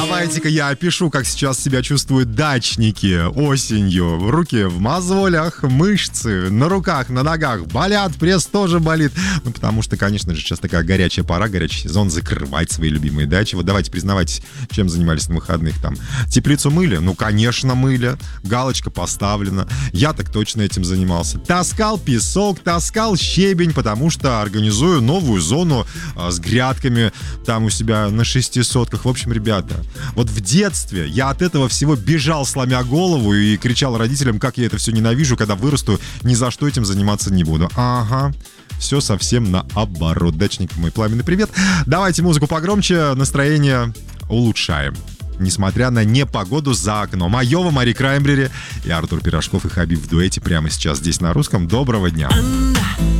Давайте-ка я опишу, как сейчас себя чувствуют дачники осенью. Руки в мозолях, мышцы на руках, на ногах болят, пресс тоже болит. Ну, потому что, конечно же, сейчас такая горячая пора, горячий сезон, закрывать свои любимые дачи. Вот давайте признавайтесь, чем занимались на выходных там. Теплицу мыли? Ну, конечно, мыли. Галочка поставлена. Я так точно этим занимался. Таскал песок, таскал щебень, потому что организую новую зону с грядками там у себя на 600-ках. В общем, ребята, вот в детстве я от этого всего бежал, сломя голову, и кричал родителям, как я это все ненавижу, когда вырасту, ни за что этим заниматься не буду. Ага. Все совсем наоборот. Дачник, мой пламенный привет. Давайте музыку погромче, настроение улучшаем. Несмотря на непогоду за окном. Айова, Мари Краймбрери и Артур Пирожков и Хабиб в дуэте прямо сейчас здесь на русском. Доброго дня.